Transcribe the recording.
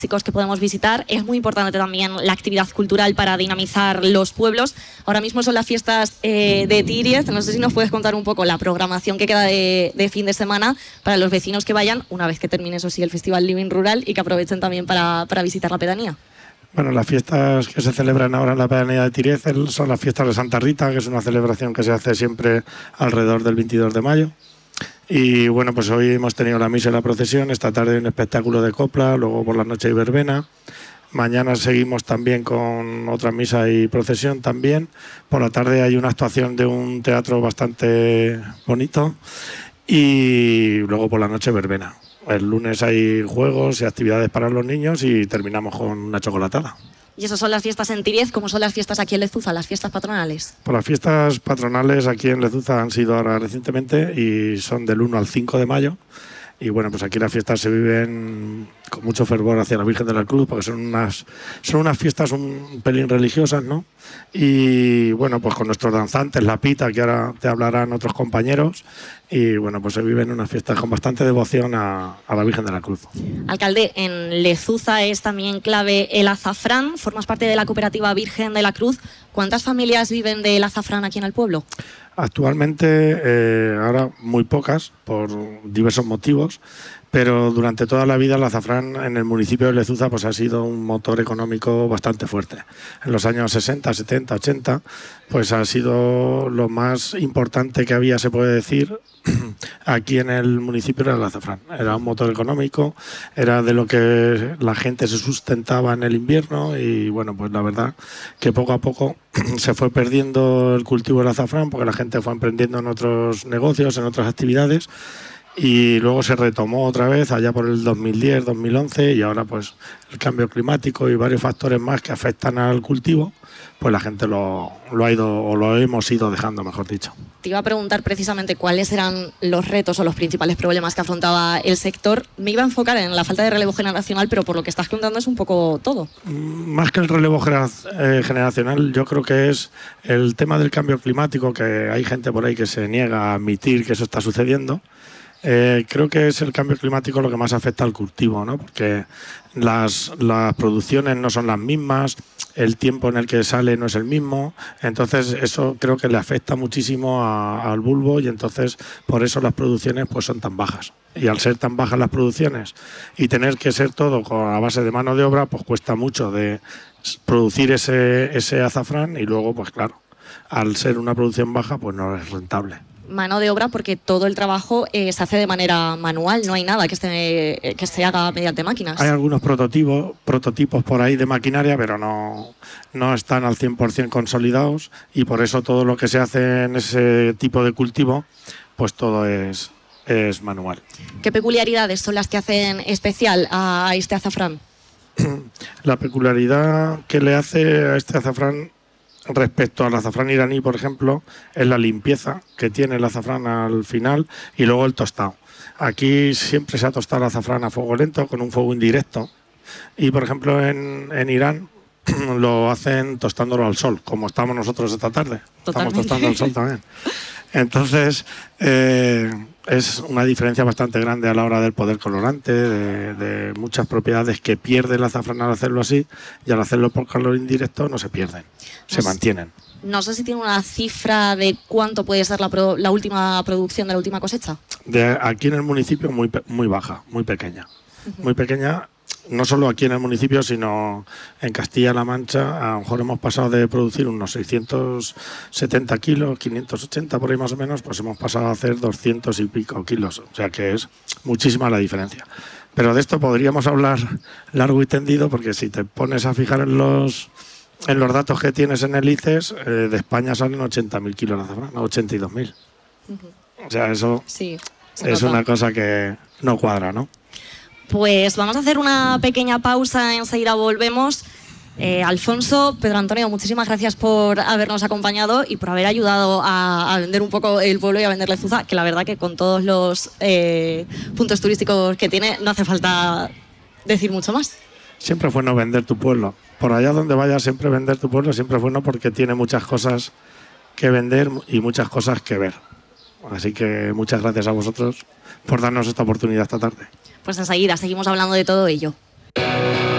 turísticos que podemos visitar. Es muy importante también la actividad cultural para dinamizar los pueblos. Ahora mismo son las fiestas de Tíriez. No sé si nos puedes contar un poco la programación que queda de fin de semana para los vecinos que vayan, una vez que termine, eso sí, el Festival Living Rural, y que aprovechen también para visitar la pedanía. Bueno, las fiestas que se celebran ahora en la pedanía de Tíriez son las fiestas de Santa Rita, que es una celebración que se hace siempre alrededor del 22 de mayo. Y bueno, pues hoy hemos tenido la misa y la procesión, esta tarde hay un espectáculo de copla, luego por la noche hay verbena. Mañana seguimos también con otra misa y procesión también. Por la tarde hay una actuación de un teatro bastante bonito y luego por la noche verbena. El lunes hay juegos y actividades para los niños y terminamos con una chocolatada. ¿Y esas son las fiestas en Tíriez? ¿Cómo son las fiestas aquí en Lezuza, las fiestas patronales? Pues las fiestas patronales aquí en Lezuza han sido ahora recientemente y son del 1 al 5 de mayo. Y bueno, pues aquí las fiestas se viven con mucho fervor hacia la Virgen de la Cruz, porque son unas fiestas un pelín religiosas, ¿no? Y bueno, pues con nuestros danzantes, la pita, que ahora te hablarán otros compañeros. Y bueno, pues se viven unas fiestas con bastante devoción a la Virgen de la Cruz. Alcalde, en Lezuza es también clave el azafrán. Formas parte de la cooperativa Virgen de la Cruz. ¿Cuántas familias viven del azafrán aquí en el pueblo? Actualmente, ahora muy pocas, por diversos motivos, pero durante toda la vida el azafrán en el municipio de Lezuza pues ha sido un motor económico bastante fuerte. En los años 60, 70, 80, pues ha sido lo más importante que había, se puede decir, aquí en el municipio era el azafrán. Era un motor económico, era de lo que la gente se sustentaba en el invierno y bueno, pues la verdad que poco a poco se fue perdiendo el cultivo del azafrán porque la gente fue emprendiendo en otros negocios, en otras actividades. Y luego se retomó otra vez allá por el 2010, 2011 y ahora pues el cambio climático y varios factores más que afectan al cultivo, pues la gente lo hemos ido dejando, mejor dicho. Te iba a preguntar precisamente cuáles eran los retos o los principales problemas que afrontaba el sector. Me iba a enfocar en la falta de relevo generacional, pero por lo que estás contando es un poco todo. Más que el relevo generacional, yo creo que es el tema del cambio climático, que hay gente por ahí que se niega a admitir que eso está sucediendo. Creo que es el cambio climático lo que más afecta al cultivo, ¿no? Porque las producciones no son las mismas, el tiempo en el que sale no es el mismo, entonces eso creo que le afecta muchísimo al bulbo y entonces por eso las producciones pues son tan bajas. Y al ser tan bajas las producciones y tener que ser todo a base de mano de obra, pues cuesta mucho de producir ese azafrán y luego pues claro, al ser una producción baja pues no es rentable. Mano de obra porque todo el trabajo se hace de manera manual, no hay nada que se haga mediante máquinas. Hay algunos prototipos por ahí de maquinaria, pero no están al 100% consolidados y por eso todo lo que se hace en ese tipo de cultivo, pues todo es manual. ¿Qué peculiaridades son las que hacen especial a este azafrán? La peculiaridad que le hace a este azafrán respecto al azafrán iraní, por ejemplo, es la limpieza que tiene el azafrán al final y luego el tostado. Aquí siempre se ha tostado el azafrán a fuego lento, con un fuego indirecto. Y, por ejemplo, en Irán lo hacen tostándolo al sol, como estamos nosotros esta tarde. Totalmente. Estamos tostando al sol también. Entonces, es una diferencia bastante grande a la hora del poder colorante, de muchas propiedades que pierde el azafrán al hacerlo así y al hacerlo por calor indirecto no se pierden, se mantienen. No sé si tiene una cifra de cuánto puede ser la última producción de la última cosecha. Aquí en el municipio muy baja, muy pequeña. Muy pequeña, no solo aquí en el municipio, sino en Castilla-La Mancha. A lo mejor hemos pasado de producir unos 670 kilos, 580 por ahí más o menos, pues hemos pasado a hacer 200 y pico kilos. O sea que es muchísima la diferencia. Pero de esto podríamos hablar largo y tendido, porque si te pones a fijar en los datos que tienes en el ICES, de España salen 80.000 kilos de azafrán, no 82.000. O sea, eso sí, es una cosa que no cuadra, ¿no? Pues vamos a hacer una pequeña pausa, enseguida volvemos. Alfonso, Pedro Antonio, muchísimas gracias por habernos acompañado y por haber ayudado a vender un poco el pueblo y a vender Lezuza, que la verdad que con todos los puntos turísticos que tiene no hace falta decir mucho más. Siempre es bueno vender tu pueblo. Por allá donde vayas, siempre vender tu pueblo siempre es bueno porque tiene muchas cosas que vender y muchas cosas que ver. Así que muchas gracias a vosotros por darnos esta oportunidad esta tarde. Pues enseguida seguimos hablando de todo ello.